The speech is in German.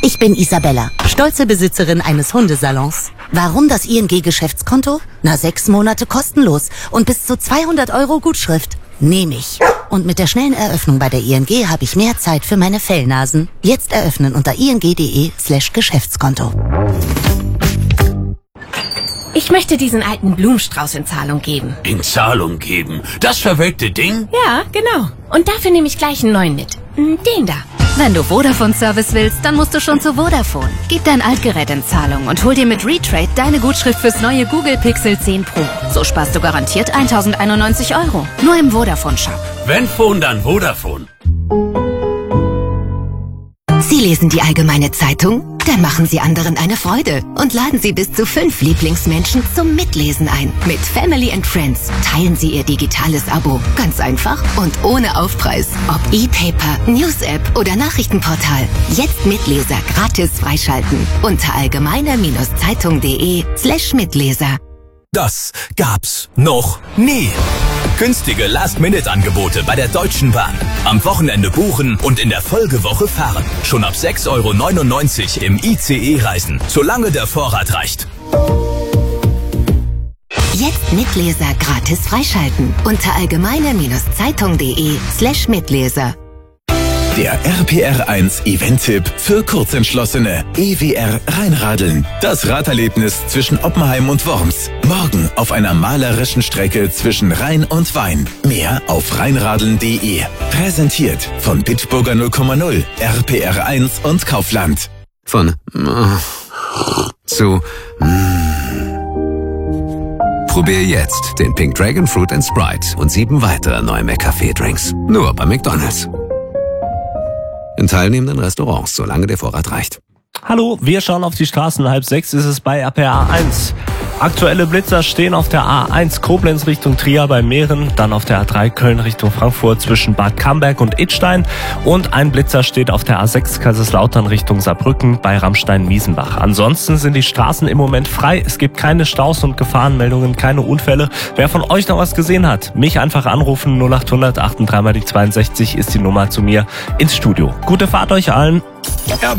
Ich bin Isabella, stolze Besitzerin eines Hundesalons. Warum das ING-Geschäftskonto? 6 Monate kostenlos und bis zu 200 € Gutschrift. Nehme ich. Und mit der schnellen Eröffnung bei der ING habe ich mehr Zeit für meine Fellnasen. Jetzt eröffnen unter ing.de/Geschäftskonto. Ich möchte diesen alten Blumenstrauß in Zahlung geben. In Zahlung geben? Das verwelkte Ding? Ja, genau. Und dafür nehme ich gleich einen neuen mit. Den da. Wenn du Vodafone-Service willst, dann musst du schon zu Vodafone. Gib dein Altgerät in Zahlung und hol dir mit Retrade deine Gutschrift fürs neue Google Pixel 10 Pro. So sparst du garantiert 1.091 €. Nur im Vodafone-Shop. Wenn Phone, dann Vodafone. Sie lesen die Allgemeine Zeitung? Dann machen Sie anderen eine Freude und laden Sie bis zu 5 Lieblingsmenschen zum Mitlesen ein. Mit Family and Friends teilen Sie Ihr digitales Abo. Ganz einfach und ohne Aufpreis. Ob E-Paper, News-App oder Nachrichtenportal. Jetzt Mitleser gratis freischalten unter allgemeine-zeitung.de/Mitleser. Das gab's noch nie. Günstige Last-Minute-Angebote bei der Deutschen Bahn. Am Wochenende buchen und in der Folgewoche fahren. Schon ab 6,99 € im ICE reisen, solange der Vorrat reicht. Jetzt Mitleser gratis freischalten unter allgemeine-zeitung.de/Mitleser. Der RPR1 Event-Tipp für Kurzentschlossene. EWR Rheinradeln. Das Raderlebnis zwischen Oppenheim und Worms. Morgen auf einer malerischen Strecke zwischen Rhein und Wein. Mehr auf rheinradeln.de. Präsentiert von Bitburger 0,0, RPR1 und Kaufland. Von zu Probier jetzt den Pink Dragon Fruit & Sprite und 7 weitere neue McCafé-Drinks. Nur bei McDonald's. In teilnehmenden Restaurants, solange der Vorrat reicht. Hallo, wir schauen auf die Straßen. 5:30 ist es bei RPR 1. Aktuelle Blitzer stehen auf der A1 Koblenz Richtung Trier bei Mähren, dann auf der A3 Köln Richtung Frankfurt zwischen Bad Camberg und Idstein und ein Blitzer steht auf der A6 Kaiserslautern Richtung Saarbrücken bei Ramstein-Miesenbach. Ansonsten sind die Straßen im Moment frei. Es gibt keine Staus und Gefahrenmeldungen, keine Unfälle. Wer von euch noch was gesehen hat, mich einfach anrufen. 0800 83 mal die 62 ist die Nummer zu mir ins Studio. Gute Fahrt euch allen.